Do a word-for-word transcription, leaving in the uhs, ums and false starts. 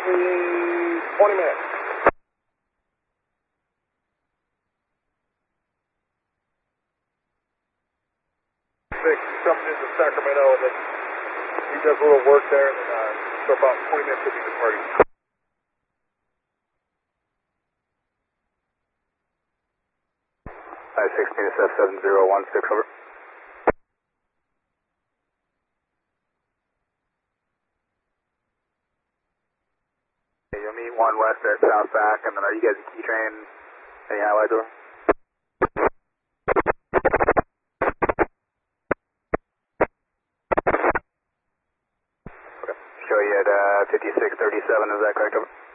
twenty minutes. Six, jumping into Sacramento, and then he does a little work there, and then uh, so about twenty minutes will be the party. five sixteen S F seven zero one six, over. Okay, you'll meet one west at South Back, and then are you guys a key train? Any highlights, over? Okay, show you at uh, fifty-six thirty-seven, is that correct, over?